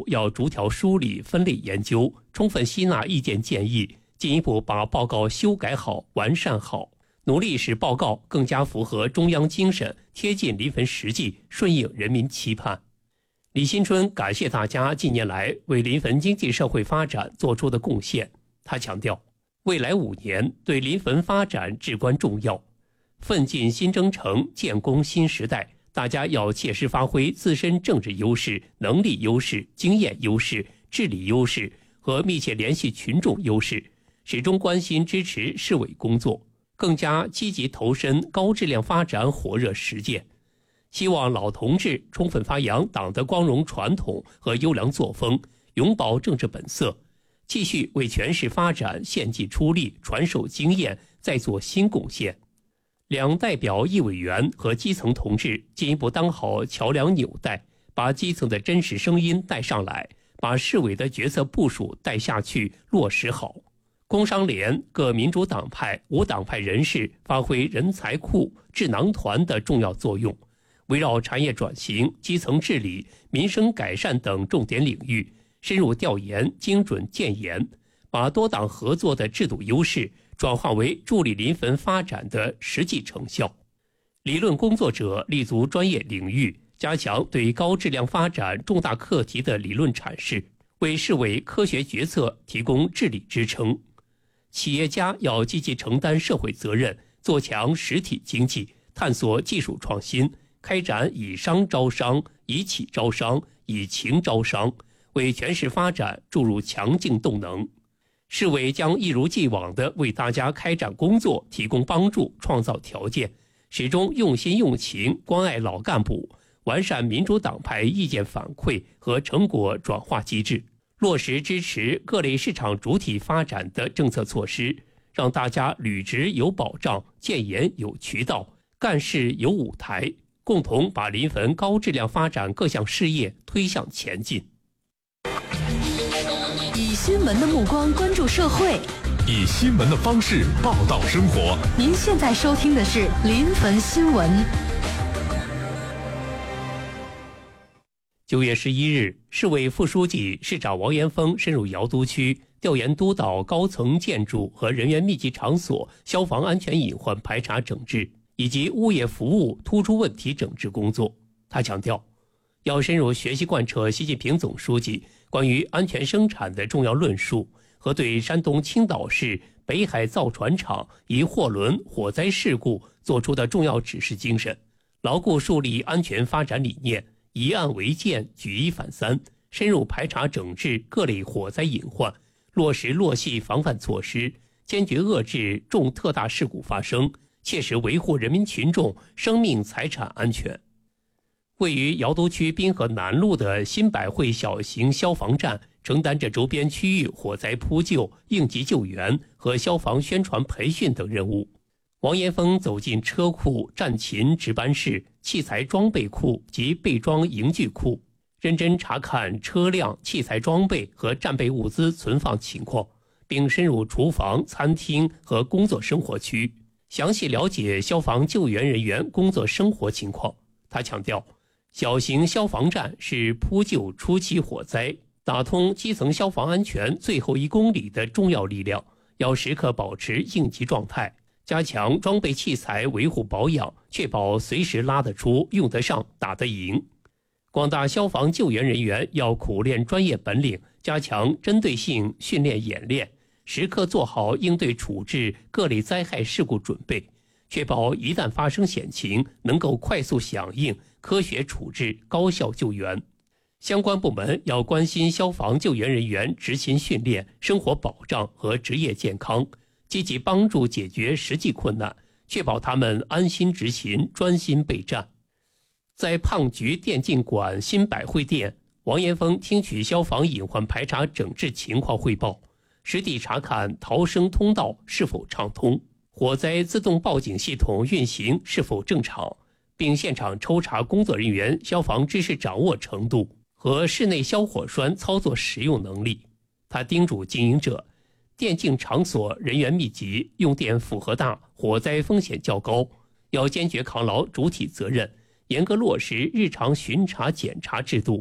要逐条梳理、分类研究，充分吸纳意见建议，进一步把报告修改好、完善好，努力使报告更加符合中央精神，贴近临汾实际，顺应人民期盼。李新春感谢大家近年来为临汾经济社会发展做出的贡献。他强调，未来5年对临汾发展至关重要，奋进新征程，建功新时代，大家要切实发挥自身政治优势、能力优势、经验优势、治理优势和密切联系群众优势，始终关心支持市委工作，更加积极投身高质量发展火热实践。希望老同志充分发扬党的光荣传统和优良作风，永葆政治本色，继续为全市发展献计出力，传授经验，再做新贡献。两代表议委员和基层同志进一步当好桥梁纽带，把基层的真实声音带上来，把市委的决策部署带下去，落实好。工商联、各民主党派、无党派人士发挥人才库、智囊团的重要作用，围绕产业转型、基层治理、民生改善等重点领域，深入调研、精准建言，把多党合作的制度优势转化为助力临汾发展的实际成效。理论工作者立足专业领域，加强对高质量发展重大课题的理论阐释，为市委科学决策提供治理支撑。企业家要积极承担社会责任，做强实体经济，探索技术创新，开展以商招商、以企招商、以情招商，为全市发展注入强劲动能。市委将一如既往地为大家开展工作提供帮助，创造条件，始终用心用情关爱老干部，完善民主党派意见反馈和成果转化机制，落实支持各类市场主体发展的政策措施，让大家履职有保障，建言有渠道，干事有舞台，共同把临汾高质量发展各项事业推向前进。 以新闻的目光关注社会， 以新闻的方式报道生活。 您现在收听的是临汾新闻。 9月11日，市委副书记、市长王延峰深入瑶都区，调研督导高层建筑和人员密集场所消防安全隐患排查整治以及物业服务突出问题整治工作。他强调，要深入学习贯彻习近平总书记关于安全生产的重要论述和对山东青岛市北海造船厂一货轮火灾事故作出的重要指示精神，牢固树立安全发展理念，以案为鉴，举一反三，深入排查整治各类火灾隐患，落实落细防范措施，坚决遏制重特大事故发生，切实维护人民群众生命财产安全。位于瑶都区滨河南路的新百汇小型消防站承担着周边区域火灾扑救、应急救援和消防宣传培训等任务。王延峰走进车库、战勤值班室、器材装备库及备装营具库，认真查看车辆、器材装备和战备物资存放情况，并深入厨房、餐厅和工作生活区，详细了解消防救援人员工作生活情况。他强调，小型消防站是扑救初期火灾、打通基层消防安全最后1公里的重要力量，要时刻保持应急状态，加强装备器材维护保养，确保随时拉得出、用得上、打得赢。广大消防救援人员要苦练专业本领，加强针对性训练演练，时刻做好应对处置各类灾害事故准备，确保一旦发生险情能够快速响应、科学处置、高效救援。相关部门要关心消防救援人员执勤训练、生活保障和职业健康，积极帮助解决实际困难，确保他们安心执勤、专心备战。在胖菊电竞馆新百汇店，王延峰听取消防隐患排查整治情况汇报，实地查看逃生通道是否畅通，火灾自动报警系统运行是否正常，并现场抽查工作人员消防知识掌握程度和室内消火栓操作使用能力。他叮嘱经营者，电竞场所人员密集，用电负荷大，火灾风险较高，要坚决扛牢主体责任，严格落实日常巡查检查制度，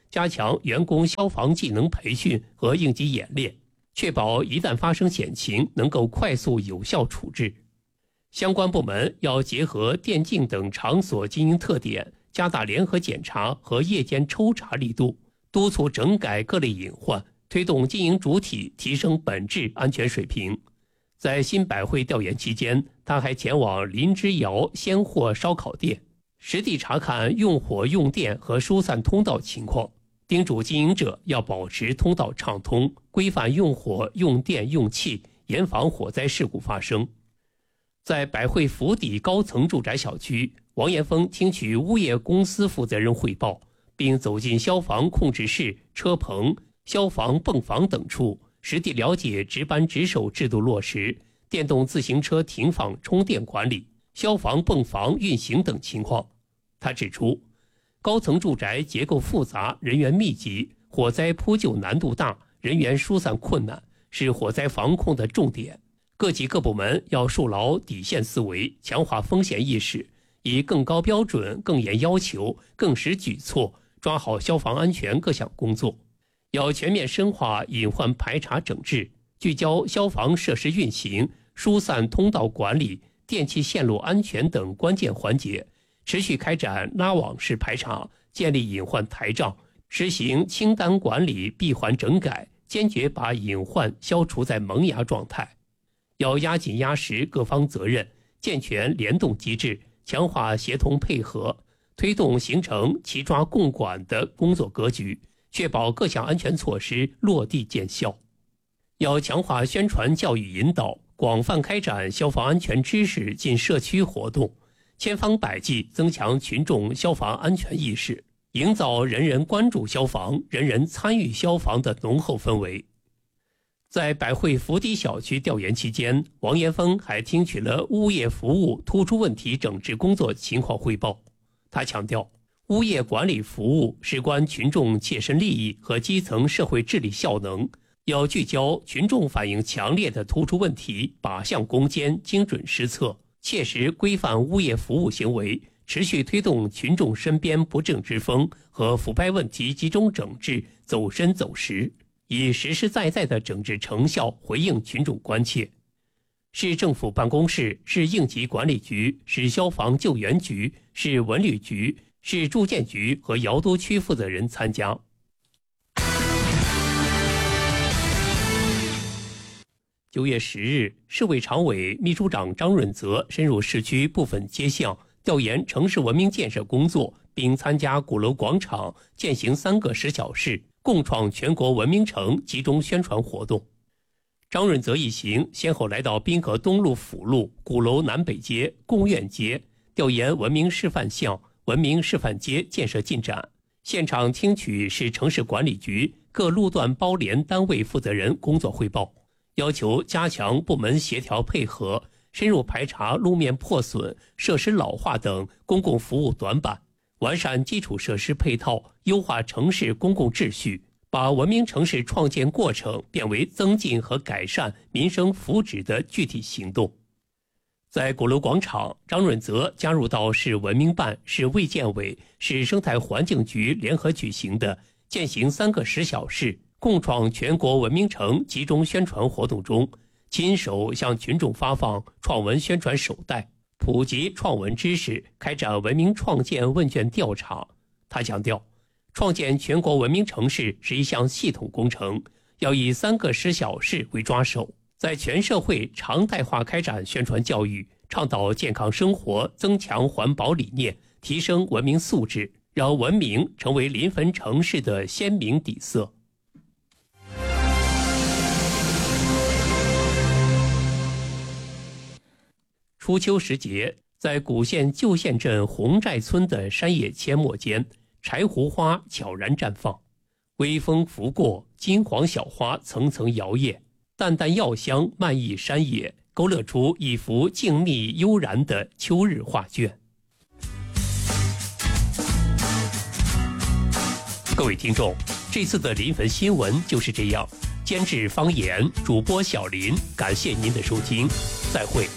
加强员工消防技能培训和应急演练，确保一旦发生险情能够快速有效处置。相关部门要结合电竞等场所经营特点，加大联合检查和夜间抽查力度，督促整改各类隐患，推动经营主体提升本质安全水平。在新百汇调研期间，他还前往林之遥鲜货烧烤店，实地查看用火用电和疏散通道情况，叮嘱经营者要保持通道畅通，规范用火用电用气，严防火灾事故发生。在百汇府邸高层住宅小区，王岩峰听取物业公司负责人汇报，并走进消防控制室、车棚、消防泵房等处，实地了解值班值守制度落实、电动自行车停放充电管理、消防泵房运行等情况。他指出，高层住宅结构复杂，人员密集，火灾扑救难度大，人员疏散困难，是火灾防控的重点。各级各部门要树牢底线思维，强化风险意识，以更高标准、更严要求、更实举措抓好消防安全各项工作。要全面深化隐患排查整治，聚焦消防设施运行、疏散通道管理、电气线路安全等关键环节，持续开展拉网式排查，建立隐患台账，实行清单管理、闭环整改，坚决把隐患消除在萌芽状态。要压紧压实各方责任，健全联动机制，强化协同配合，推动形成齐抓共管的工作格局，确保各项安全措施落地见效。要强化宣传教育引导，广泛开展消防安全知识进社区活动，千方百计增强群众消防安全意识，营造人人关注消防、人人参与消防的浓厚氛围。在百汇府邸小区调研期间，王岩峰还听取了物业服务突出问题整治工作情况汇报。他强调，物业管理服务事关群众切身利益和基层社会治理效能，要聚焦群众反映强烈的突出问题，靶向攻坚，精准施策，切实规范物业服务行为，持续推动群众身边不正之风和腐败问题集中整治走深走实，以实实在在的整治成效回应群众关切。市政府办公室、市应急管理局、市消防救援局、市文旅局、市住建局和瑶都区负责人参加。9月10日，市委常委、秘书长张润泽深入市区部分街巷，调研城市文明建设工作，并参加鼓楼广场践行3个10小时共创全国文明城集中宣传活动。张润泽一行先后来到滨河东路辅路、鼓楼南北街、贡院街，调研文明示范巷、文明示范街建设进展，现场听取市城市管理局各路段包联单位负责人工作汇报，要求加强部门协调配合，深入排查路面破损、设施老化等公共服务短板，完善基础设施配套，优化城市公共秩序，把文明城市创建过程变为增进和改善民生福祉的具体行动。在鼓楼广场，张润泽加入到市文明办、市卫健委、市生态环境局联合举行的践行3个10小时共创全国文明城集中宣传活动中，亲手向群众发放创文宣传手袋，普及创文知识，开展文明创建问卷调查。他强调，创建全国文明城市是一项系统工程，要以3个10小时为抓手，在全社会常态化开展宣传教育，倡导健康生活，增强环保理念，提升文明素质，让文明成为临汾城市的鲜明底色。初秋时节，在古县旧县镇红寨村的山野阡陌间，柴胡花悄然绽放，微风拂过，金黄小花层层摇曳，淡淡药香漫溢山野，勾勒出一幅静谧悠然的秋日画卷。各位听众，这次的临汾新闻就是这样。监制方言，主播小林，感谢您的收听，再会。